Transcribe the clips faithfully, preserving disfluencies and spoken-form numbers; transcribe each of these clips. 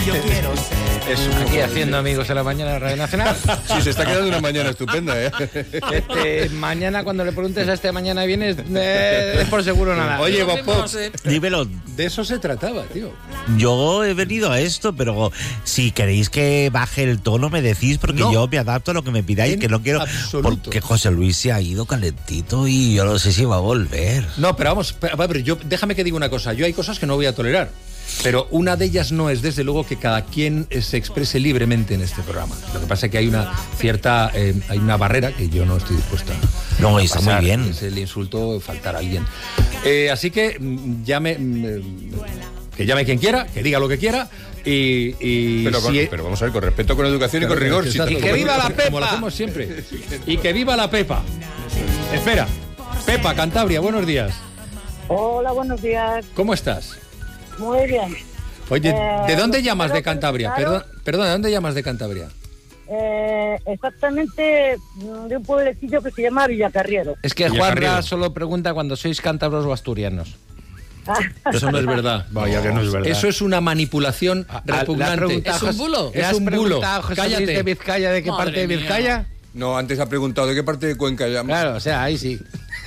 yo quiero ser. Es aquí haciendo amigos en la mañana de Radio Nacional. Sí, se está quedando una mañana estupenda, ¿eh? Este, mañana, cuando le preguntes a este mañana vienes, eh, es por seguro nada. Oye, Bob Pop, Dímelo. de eso se trataba, tío. Yo he venido a esto, pero si queréis que baje el tono, me decís, porque No. yo me adapto a lo que me pidáis, En que no quiero. absoluto. Porque José Luis se ha ido calentito y yo no sé si va a volver. No, pero vamos, a ver, yo, déjame que diga una cosa. Yo hay cosas que no voy a tolerar. Pero una de ellas no es, desde luego, que cada quien eh, se exprese libremente en este programa. Lo que pasa es que hay una cierta, eh, hay una barrera que yo no estoy dispuesta a No, está muy pasar, bien. que es el insulto, faltar a alguien. Eh, así que mm, llame, mm, que llame quien quiera, que diga lo que quiera y... y Pero, con- si- pero vamos a ver, con respeto, con educación y con rigor. si Exacto, te- Y que viva la como- Como lo Pepa. hacemos siempre. Y que viva la Pepa. Espera. Pepa, Cantabria, buenos días. Hola, buenos días. ¿Cómo estás? Muy bien. Oye, Eh, ¿de dónde lo llamas de primero, Cantabria? claro. Perdón, perdón, ¿de dónde llamas de Cantabria? Eh, exactamente mm, de un pueblecillo que se llama Villacarriero. Es que Villacarriero. Juanra solo pregunta cuando sois cántabros o asturianos. Eso no es verdad. Vaya que no es verdad. Eso es una manipulación repugnante. ¿Es un bulo? Es un bulo. José Cállate. Luis de Vizcaya de qué Madre parte de mía. Vizcaya? No, antes ha preguntado de qué parte de Cuenca llamas. Claro, o sea, ahí sí.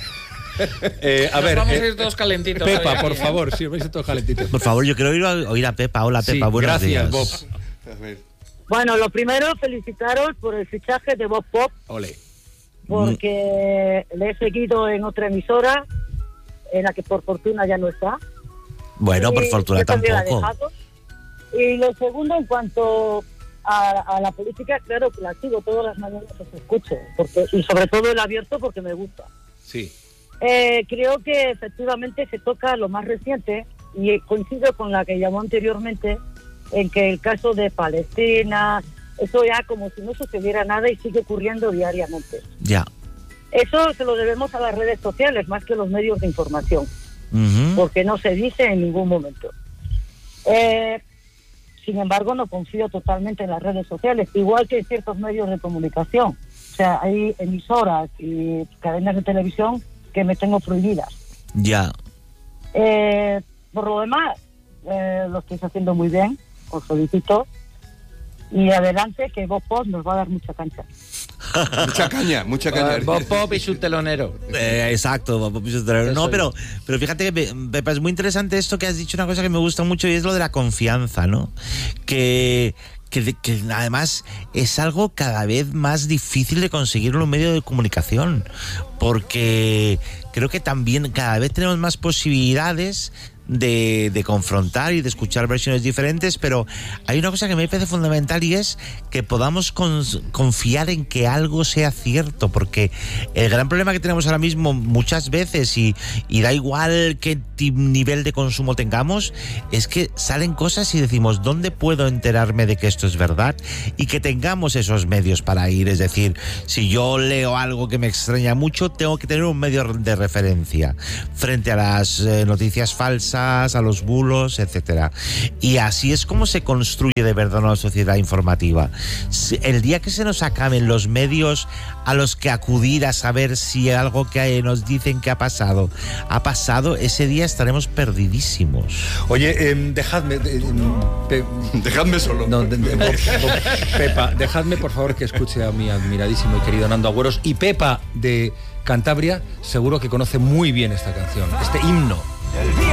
Eh, a Nos ver, vamos eh, a ir todos calentitos. Pepa, ahí, por ¿eh? favor, si os vais a todos calentitos. Por favor, yo quiero oír a, oír a Pepa. Hola, Pepa, Sí, buenos gracias, días. Bob. A ver. Bueno, lo primero, felicitaros por el fichaje de Bob Pop, Ole. porque le he seguido en otra emisora, en la que por fortuna ya no está. Bueno, por Y fortuna yo también la he tampoco. dejado. Y lo segundo, en cuanto a, a la política, claro que la sigo todas las mañanas, os escucho, porque, y sobre todo el abierto porque me gusta. Sí. Eh, creo que efectivamente se toca lo más reciente y coincido con la que llamó anteriormente en que el caso de Palestina, eso ya como si no sucediera nada y sigue ocurriendo diariamente. Ya. Eso se lo debemos a las redes sociales más que a los medios de información, Ujú. porque no se dice en ningún momento. Eh, sin embargo, no confío totalmente en las redes sociales, igual que en ciertos medios de comunicación. O sea, hay emisoras y cadenas de televisión que me tengo prohibidas. Ya. Eh, por lo demás, eh, lo estáis haciendo muy bien, os felicito. Y adelante, que Bob Pop nos va a dar mucha cancha. Mucha caña, mucha caña. Bob Pop y su telonero. Eh, exacto, Bob Pop y su telonero. No, pero, pero fíjate que, Pe- Pepa, es muy interesante esto que has dicho, una cosa que me gusta mucho, y es lo de la confianza, ¿no? Que, que, que además es algo cada vez más difícil de conseguir en un medio de comunicación, porque creo que también cada vez tenemos más posibilidades de, de confrontar y de escuchar versiones diferentes, pero hay una cosa que me parece fundamental, y es que podamos cons- confiar en que algo sea cierto, porque el gran problema que tenemos ahora mismo muchas veces, y, y da igual qué ti- nivel de consumo tengamos, es que salen cosas y decimos, ¿dónde puedo enterarme de que esto es verdad? Y que tengamos esos medios para ir. Es decir, si yo leo algo que me extraña mucho, tengo que tener un medio de referencia frente a las eh, noticias falsas, a los bulos, etcétera. Y así es como se construye de verdad una sociedad informativa. Si- El día que se nos acaben los medios a los que acudir a saber si algo que nos dicen que ha pasado ha pasado, ese día estaremos perdidísimos. Oye, eh, dejadme... eh, em, Pe- Dejadme solo. no, de- de- Bob- Bob- Pepa, dejadme por favor que escuche a mi admiradísimo y querido Nando Agüeros. Y Pepa de Cantabria seguro que conoce muy bien esta canción, este himno. El día